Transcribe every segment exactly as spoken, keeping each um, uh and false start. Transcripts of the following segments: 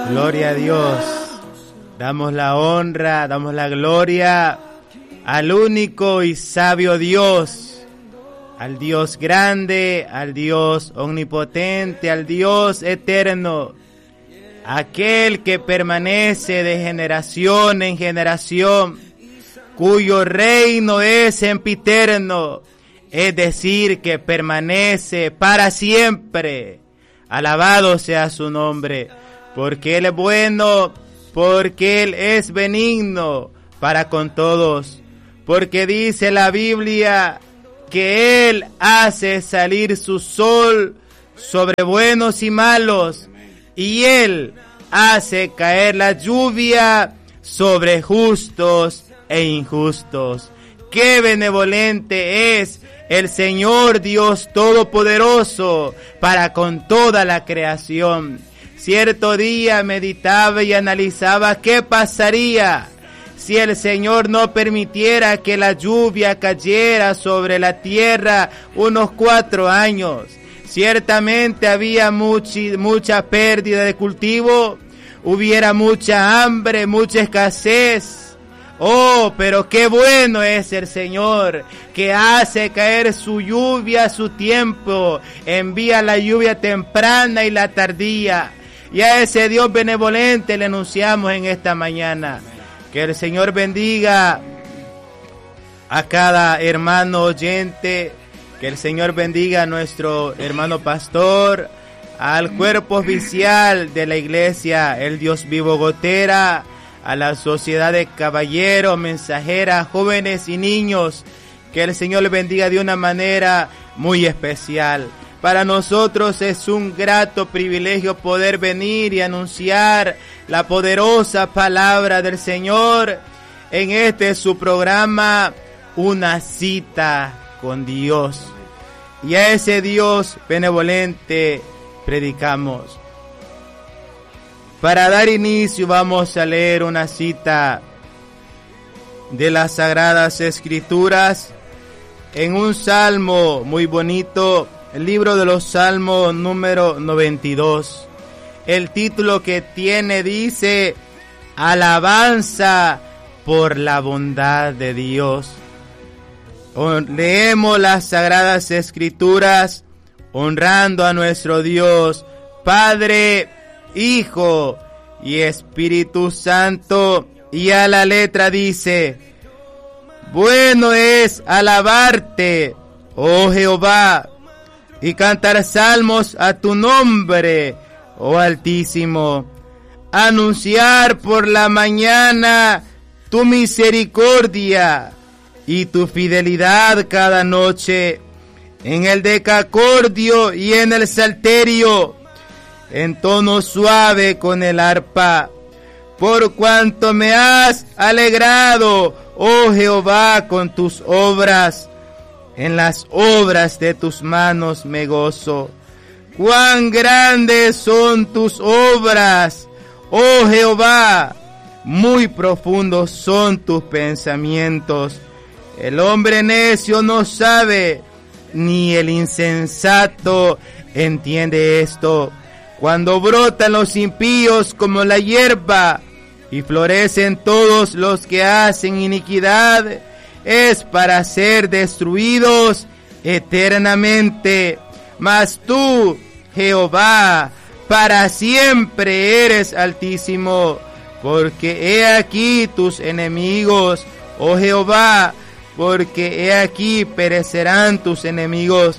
Gloria a Dios. Damos la honra, damos la gloria al único y sabio Dios, al Dios grande, al Dios omnipotente, al Dios eterno, aquel que permanece de generación en generación, cuyo reino es sempiterno, es decir, que permanece para siempre. Alabado sea su nombre, porque Él es bueno, porque Él es benigno para con todos, porque dice la Biblia que Él hace salir su sol sobre buenos y malos, y Él hace caer la lluvia sobre justos e injustos. ¡Qué benevolente es el Señor Dios Todopoderoso para con toda la creación! Cierto día meditaba y analizaba qué pasaría si el Señor no permitiera que la lluvia cayera sobre la tierra unos cuatro años. Ciertamente había mucha, mucha pérdida de cultivo, hubiera mucha hambre, mucha escasez. Oh, pero qué bueno es el Señor, que hace caer su lluvia a su tiempo, envía la lluvia temprana y la tardía. Y a ese Dios benevolente le anunciamos en esta mañana. Que el Señor bendiga a cada hermano oyente, que el Señor bendiga a nuestro hermano pastor, al cuerpo oficial de la iglesia, el Dios Vivo Gotera, a la sociedad de caballeros, mensajeras, jóvenes y niños, que el Señor les bendiga de una manera muy especial. Para nosotros es un grato privilegio poder venir y anunciar la poderosa palabra del Señor en este su programa, Una Cita con Dios. Y a ese Dios benevolente predicamos. Para dar inicio vamos a leer una cita de las Sagradas Escrituras en un salmo muy bonito, el libro de los Salmos número noventa y dos. El título que tiene dice: Alabanza por la bondad de Dios. Leemos las Sagradas Escrituras honrando a nuestro Dios, Padre, Hijo y Espíritu Santo, y a la letra dice: bueno es alabarte, oh Jehová, y cantar salmos a tu nombre, oh Altísimo, anunciar por la mañana tu misericordia y tu fidelidad cada noche, en el decacordio y en el salterio, en tono suave con el arpa, por cuanto me has alegrado, oh Jehová, con tus obras. En las obras de tus manos me gozo. Cuán grandes son tus obras, oh Jehová, muy profundos son tus pensamientos. El hombre necio no sabe, ni el insensato entiende esto. Cuando brotan los impíos como la hierba, y florecen todos los que hacen iniquidad, es para ser destruidos eternamente. Mas tú, Jehová, para siempre eres altísimo, porque he aquí tus enemigos, oh Jehová, porque he aquí perecerán tus enemigos.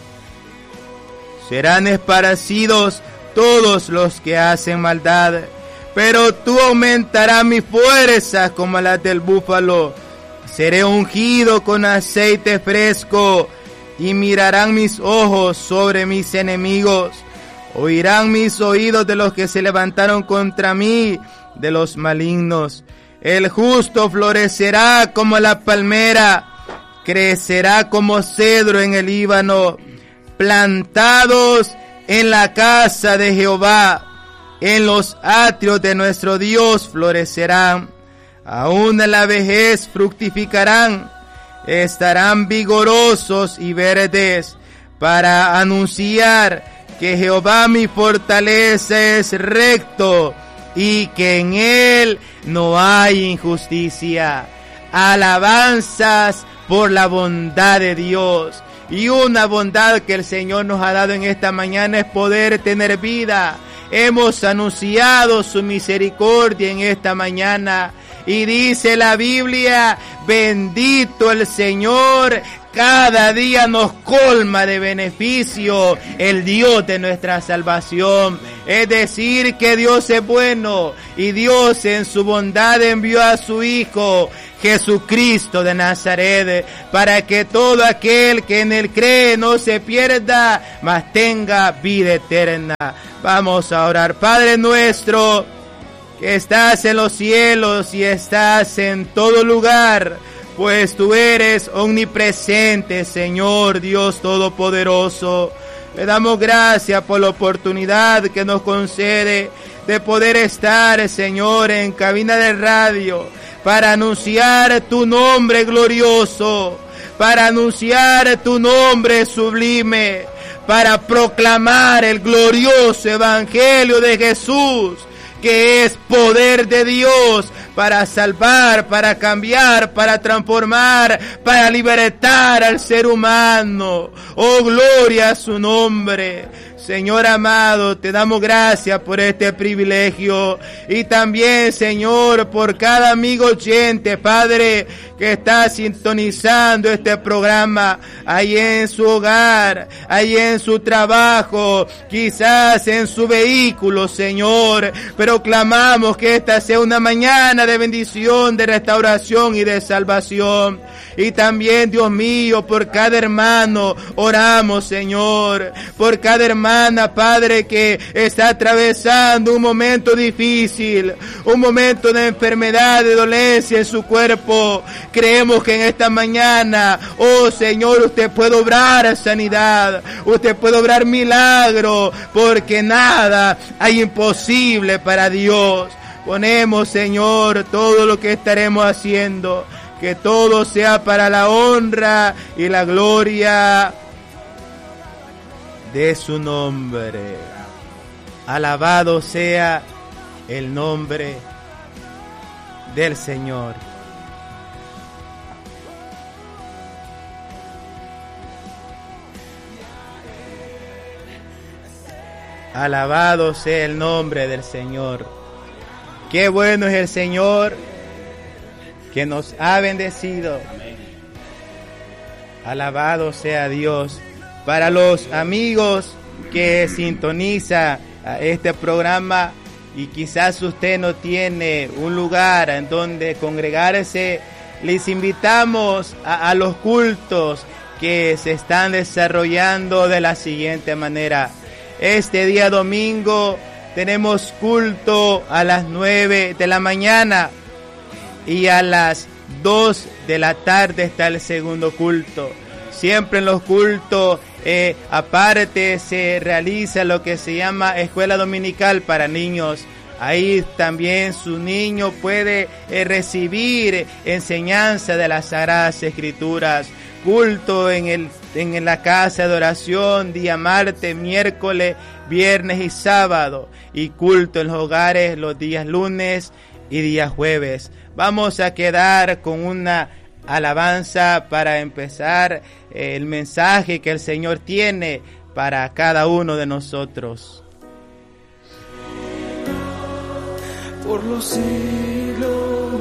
Serán esparcidos todos los que hacen maldad, pero tú aumentarás mi fuerza como la del búfalo. Seré ungido con aceite fresco, y mirarán mis ojos sobre mis enemigos. Oirán mis oídos de los que se levantaron contra mí, de los malignos. El justo florecerá como la palmera, crecerá como cedro en el Líbano, plantados en la casa de Jehová, en los atrios de nuestro Dios florecerán. Aún en la vejez fructificarán, estarán vigorosos y verdes, para anunciar que Jehová mi fortaleza es recto, y que en Él no hay injusticia. Alabanzas por la bondad de Dios. Y una bondad que el Señor nos ha dado en esta mañana es poder tener vida. Hemos anunciado su misericordia en esta mañana. Y dice la Biblia, bendito el Señor, cada día nos colma de beneficio el Dios de nuestra salvación. Es decir, que Dios es bueno y Dios en su bondad envió a su Hijo Jesucristo de Nazaret, para que todo aquel que en Él cree no se pierda, mas tenga vida eterna. Vamos a orar. Padre nuestro, que estás en los cielos y estás en todo lugar, pues tú eres omnipresente, Señor Dios Todopoderoso. Le damos gracias por la oportunidad que nos concede de poder estar, Señor, en cabina de radio, para anunciar tu nombre glorioso, para anunciar tu nombre sublime, para proclamar el glorioso evangelio de Jesús, que es poder de Dios para salvar, para cambiar, para transformar, para libertar al ser humano. Oh, gloria a su nombre. Señor amado, te damos gracias por este privilegio y también, Señor, por cada amigo oyente, Padre, que está sintonizando este programa ahí en su hogar, ahí en su trabajo, quizás en su vehículo, Señor, pero clamamos que esta sea una mañana de bendición, de restauración y de salvación. Y también, Dios mío, por cada hermano oramos, Señor, por cada hermana, Padre, que está atravesando un momento difícil, un momento de enfermedad, de dolencia en su cuerpo. Creemos que en esta mañana, oh Señor, usted puede obrar sanidad, usted puede obrar milagro, porque nada hay imposible para Dios. Ponemos, Señor, todo lo que estaremos haciendo, que todo sea para la honra y la gloria de su nombre. Alabado sea el nombre del Señor. Alabado sea el nombre del Señor. Qué bueno es el Señor que nos ha bendecido. Alabado sea Dios. Para los amigos que sintoniza este programa y quizás usted no tiene un lugar en donde congregarse, les invitamos a, a los cultos que se están desarrollando de la siguiente manera. Este día domingo tenemos culto a las nueve de la mañana y a las dos de la tarde está el segundo culto. Siempre en los cultos, eh, aparte se realiza lo que se llama escuela dominical para niños. Ahí también su niño puede eh, recibir enseñanza de las Sagradas Escrituras. Culto en el en la casa de oración día martes, miércoles, viernes y sábado, y culto en los hogares los días lunes y días jueves. Vamos a quedar con una alabanza para empezar el mensaje que el Señor tiene para cada uno de nosotros. Por los siglos